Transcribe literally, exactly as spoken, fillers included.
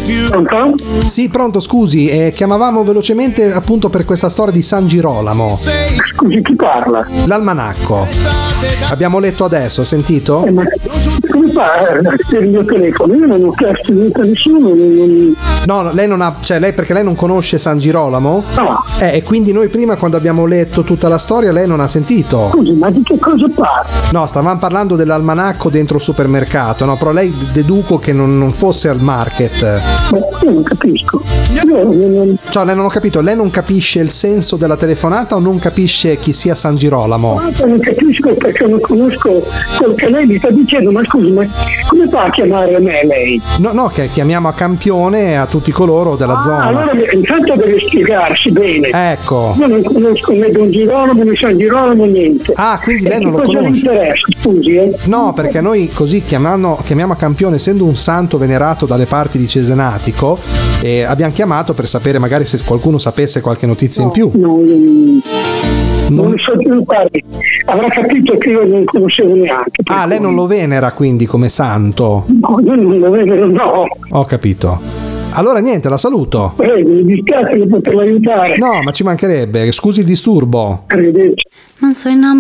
Pronto? Sì, pronto, scusi, eh, chiamavamo velocemente appunto per questa storia di San Girolamo. Scusi, chi parla? L'almanacco. Abbiamo letto adesso, ha sentito? Eh, ma come fa per il mio telefono? Io non ho chiesto niente a nessuno. Non... No, no, lei non ha, cioè lei perché lei non conosce San Girolamo? No. Eh, e quindi noi prima quando abbiamo letto tutta la storia lei non ha sentito. Scusi, ma di che cosa parla? No, stavamo parlando dell'almanacco dentro il supermercato, no? Però lei deduco che non, non fosse al market. Beh, io non capisco. Io non... Cioè, lei non ho capito, lei non capisce il senso della telefonata o non capisce chi sia San Girolamo? Non capisco perché non conosco quel che lei mi sta dicendo, ma scusi, ma come fa a chiamare me lei? No, no, che chiamiamo a campione a tutti coloro della ah, zona. Allora intanto deve spiegarsi bene. Ecco. Io non conosco né Don Girolamo né San Girolamo, niente. Ah, quindi e lei non lo cosa conosce? Mi interessa, scusi, eh? No, perché noi così chiamando, chiamiamo a campione, essendo un santo venerato dalle parti di Cesenatico, e abbiamo chiamato per sapere magari se qualcuno sapesse qualche notizia no, in più. No, non, non... non so più parli. Avrà capito che io non conoscevo neanche. Ah, lei non lo venera quindi come santo? No, io non lo venero, no. Ho capito. Allora niente, la saluto. Prego, mi dispiace di poterla aiutare. No, ma ci mancherebbe. Scusi il disturbo. Arrivederci. Non so innamorato.